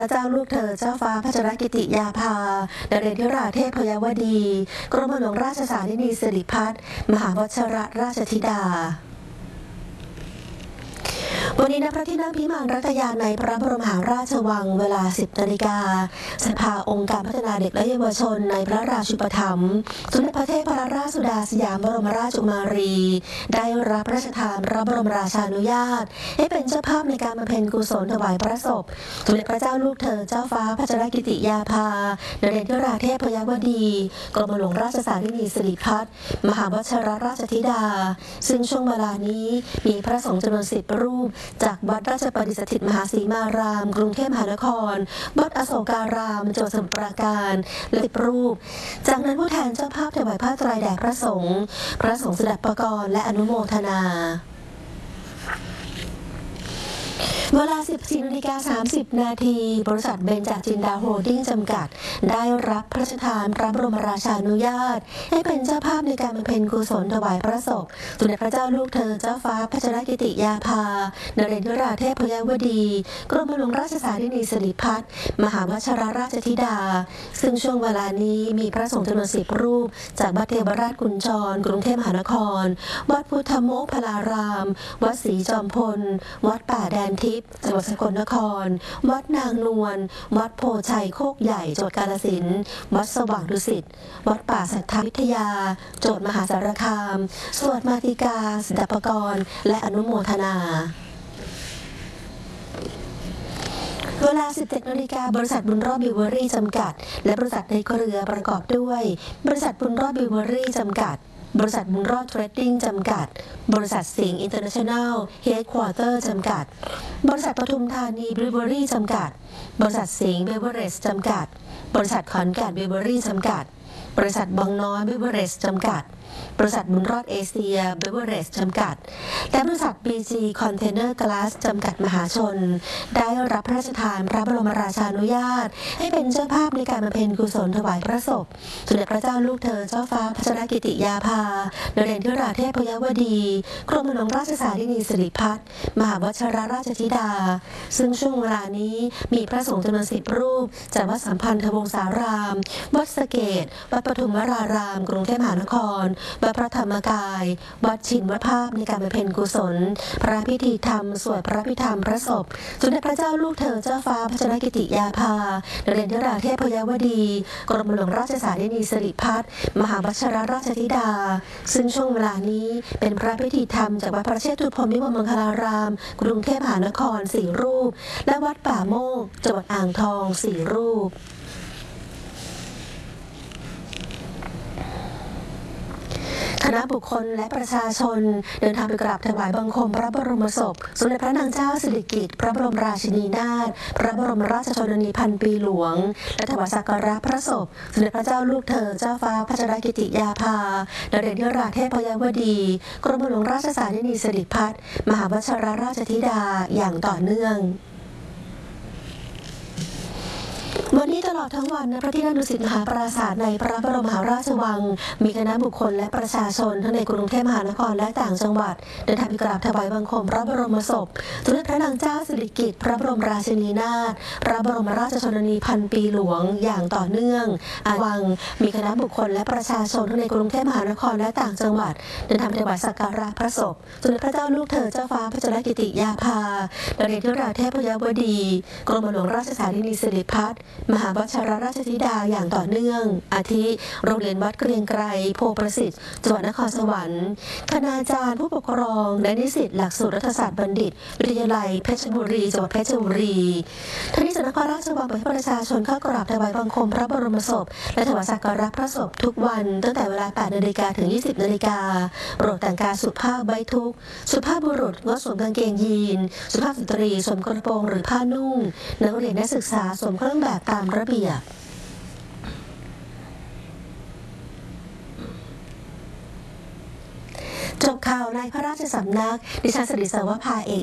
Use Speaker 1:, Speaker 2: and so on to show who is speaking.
Speaker 1: พระเจ้าลูกเธอเจ้าฟ้าพัชรกิติยาภานเรศธิราเทพยาวดีกรมหลวงราชสารินีสิริพัฒน์มหาวชรราชธิดาวันนี้ณพระที่นั่งพิมานรัตยาในพระบรมมหาราชวังเวลา 10 นาฬิกาสภาองค์การพัฒนาเด็กและเยาวชนในพระราชูปถัมภ์สมเด็จพระเทพรัตนราชสุดาสยามบรมราชกุมารีได้รับพระราชทานพระบรมราชานุญาตให้เป็นเจ้าภาพในการบำเพ็ญกุศลถวายพระศพสมเด็จพระเจ้าลูกเธอเจ้าฟ้าพัชรกิติยาภานเรศธิราเทพยาวดีกรมหลวงราชสารินีสิริพัฒน์มหาวชรราชธิดาซึ่งช่วงเวลานี้มีพระสงฆ์จำนวน10 รูปจากวัดราชประดิษฐิตมหาสีมารามกรุงเทพมหานครวัดอโศการามจังหวัดสมุทรปราการและ10 รูปจากนั้นผู้แทนเจ้าภาพถวายผ้าไตรแด่พระสงฆ์สดับประกรณ์และอนุโมทนาเวลา 14:30 นาทีบริษัทเบญจจินดาโฮลดิ้งจำกัดได้รับพระราชทานพระบรมราชานุญาตให้เป็นเจ้าภาพในการบำเพ็ญกุศลถวายพระศพสมเด็จพระเจ้าลูกเธอเจ้าฟ้าพัชรกิติยาภานเรศธิราเทพยาวดีกรมหลวงราชสารินีสิริพัฒน์มหาวชรราชธิดาซึ่งช่วงเวลานี้มีพระสงฆ์จำนวน10 รูปจากวัดเทวราชกุญชรกรุงเทพมหานครวัดพุทธโมกขลารามวัดศรีจอมพลวัดป่าแดนทิพย์จังหวัดสกลนครวัดนางนวลวัดโพชัยโคกใหญ่จังหวัดกาฬสินธุ์วัดสว่างดุสิตวัดป่าสัทธวิทยาจังหวัดมหาสารคามสวดมาติกาสดับประกรณ์และอนุโมทนาเวลา 17 นาฬิกาบริษัทบุญรอดบิวเวอรี่จำกัดและบริษัทในเครือประกอบด้วยบริษัทบุญรอดบิวเวอรี่จำกัดบริษัทบุญรอดเทรดดิ้งจำกัดบริษัทสิงห์อินเตอร์เนชั่นแนลเฮดควอเตอร์จำกัดบริษัทปทุมธานีบริวเวอรี่จำกัดบริษัทสิงห์เบเวอเรจจำกัดบริษัทขอนแก่นเบเวอรี่จำกัดบริษัทบางน้อยเบเวอเรจจำกัดบริษัทบุญรอดเอเชียเบเวอเรจจำกัดและบริษัท BG คอนเทนเนอร์กลาสจำกัดมหาชนได้รับพระราชทานพระบรมราชานุญาตให้เป็นเจ้าภาพในการบำเพ็ญกุศลถวายพระศพสมเด็จพระเจ้าลูกเธอเจ้าฟ้าพัชรกิติยาภานเรศธิราเทพยาวดีกรมหลวงราชสารินีสิริพัฒน์มหาวชรราชธิดาซึ่งช่วงเวลานี้มีพระสงฆ์จำนวน10 รูปจากวัดสัมพันธวงศารามวัดสะเกษวัดปทุมวรารามกรุงเทพมหานครวัดพระธรรมกายวัดชินวภาพในการบำเพ็ญกุศลพระพิธีธรรมสวดพระพิธรรมพระศพสมเด็จพระเจ้าลูกเธอเจ้าฟ้าพัชรกิติยาภานเรศธิราเทพยาวดีกรมหลวงราชสารินีสิริพัฒน์มหาวชรราชธิดาซึ่งช่วงเวลานี้เป็นพระพิธีธรรมจากวัดพระเชตุพนวิมลมังคลารามกรุงเทพมหานคร4 รูปและวัดป่าโมกจังหวัดอ่างทอง4 รูปคณะบุคคลและประชาชนเดินทางไปกราบถวายบังคมพระบรมศพสมเด็จพระนางเจ้าสิริกิติ์พระบรมราชินีนาถพระบรมราชชนนีพันปีหลวงและถวายสักการะพระศพสมเด็จพระเจ้าลูกเธอเจ้าฟ้าพัชรกิติยาภานเรศธิราเทพยาวดีกรมหลวงราชสารินีสิริพัฒน์มหาวชรราชธิดาอย่างต่อเนื่องวันนี้ตลอดทั้งวันณพระที่นั่งดุสิตมหาปราสาทในพระบรมมหาราชวังมีคณะบุคคลและประชาชนทั้งในกรุงเทพมหานครและต่างจังหวัดเดินทางไปกราบถวายบังคมพระบรมศพสมเด็จพระนางเจ้าสิริกิติ์พระบรมราชินีนาถพระบรมราชชนนีพันปีหลวงอย่างต่อเนื่องวังมีคณะบุคคลและประชาชนทั้งในกรุงเทพมหานครและต่างจังหวัดเดินทางไปถวายสักการะพระศพสมเด็จพระเจ้าลูกเธอเจ้าฟ้าพัชรกิติยาภานเรศธิราเทพยาวดีกรมหลวงราชสารินีสิริพัฒน์มหาวชรราชธิดาอย่างต่อเนื่องอาทิโรงเรียนวัดเกรียงไกรโพประสิทธิ์จังหวัดนครสวรรค์คณาจารย์ผู้ปกครองและนิสิตหลักสูตรรัฐศาสตร์บัณฑิตวิทยาลัยเพชรบุรีจังหวัดเพชรบุรีทั้งนี้สำนักพระราชวังเปิดให้ประชาชนเข้ากราบถวายบังคมพระบรมศพและถวายสักการะพระศพทุกวันตั้งแต่เวลา 8 นาฬิกาถึง 20 นาฬิกาโปรดแต่งกายสุภาพไว้ทุกข์สุภาพบุรุษงดสวมกางเกงยีนสุภาพสตรีสวมกระโปรงหรือผ้านุ่งนักเรียนนักศึกษาสวมเครื่องแบบตามระเบียบจบข่าวในพระราชสำนักดิฉันสิริสวภาเอก